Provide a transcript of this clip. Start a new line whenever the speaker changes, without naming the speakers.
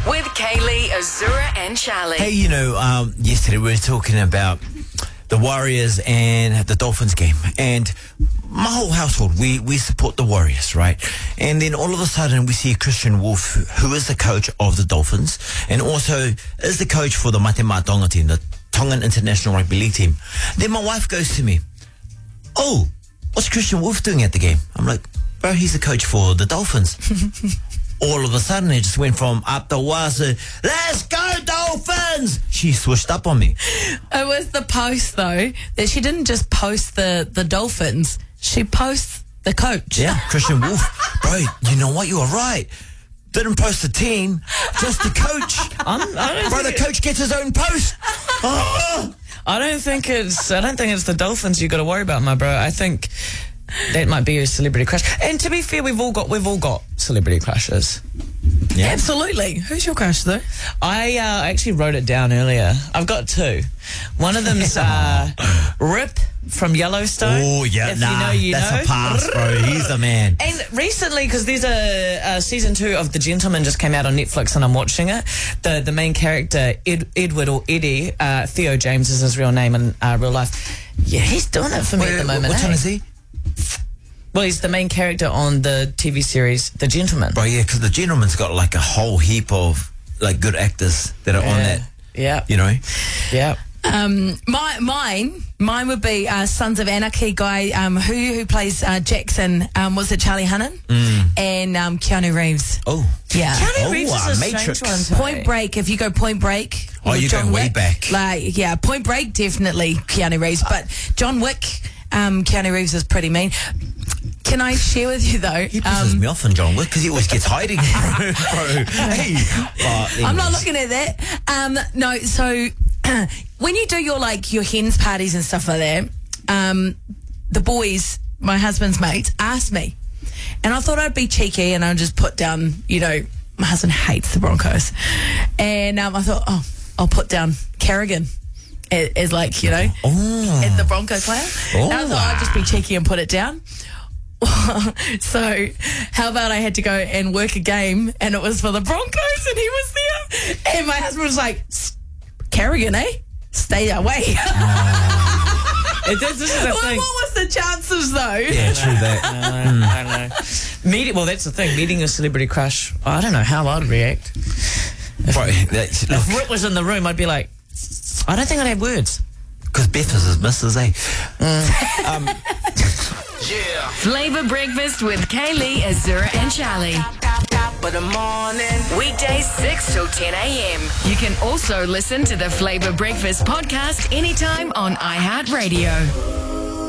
with Kaylee, Azura and Charlie.
Hey, yesterday we were talking about the Warriors and the Dolphins game. And my whole household, we support the Warriors, right? And then all of a sudden we see Christian Wolf, who is the coach of the Dolphins and also is the coach for the Mate Ma'a Tonga team, the Tongan International Rugby League team. Then my wife goes to me, "Oh, what's Christian Wolf doing at the game?" I'm like, "Bro, he's the coach for the Dolphins." All of a sudden, it just went from up the wazoo, "Let's go, Dolphins!" She switched up on me.
It was the post, though, that she didn't just post the Dolphins. She posts the coach.
Yeah, Christian Wolf. Bro, you know what? You were right. Didn't post the team, just the coach. The coach gets his own post. Oh.
I don't think it's the Dolphins you got to worry about, my bro. I think that might be a celebrity crush. And to be fair, we've all got celebrity crushes.
Yeah. Absolutely. Who's your crush, though?
I actually wrote it down earlier. I've got two. One of them's Rip from Yellowstone.
Oh, yeah,
if that's
a pass, bro. He's the man.
And recently, because there's a season 2 of The Gentleman just came out on Netflix and I'm watching it, the main character, Edward or Eddie, Theo James is his real name in real life. Yeah, he's doing it for me at the moment.
What one is he?
Well, he's the main character on the TV series The Gentleman.
Bro, yeah, because The Gentleman's got like a whole heap of like good actors that are on that.
Yeah.
Yeah.
Mine would be Sons of Anarchy guy who plays Jackson. Was it Charlie Hunnam? And Keanu Reeves.
Oh.
Yeah.
Keanu Reeves is a
Matrix.
strange one.
Point Break. If you go Point Break.
Oh, you're
John
going way
Wick,
back.
Point Break, definitely Keanu Reeves. But John Wick, Keanu Reeves is pretty mean. Can I share with you, though?
He pisses me off on John Wick because he always gets hiding, bro. Hey.
I'm not looking at that. No, so when you do your hens parties and stuff like that, the boys, my husband's mates, asked me. And I thought I'd be cheeky and I'd just put down, my husband hates the Broncos. And I thought, I'll put down Carrigan as the Broncos player. And I thought I'd just be cheeky and put it down. So how about I had to go and work a game and it was for the Broncos and he was there and my husband was like, "Carrigan, stay away."
This is the thing.
What was the chances, though?
Yeah, true that.
I know. Well, that's the thing. Meeting a celebrity crush, I don't know how I'd react. If Rick was in the room, I'd be like, I don't think I'd have words.
Because Beth is his missus,
Flavor Breakfast with Kaylee, Azura and Charlie. Weekdays 6 till 10 a.m. You can also listen to the Flavor Breakfast podcast anytime on iHeartRadio.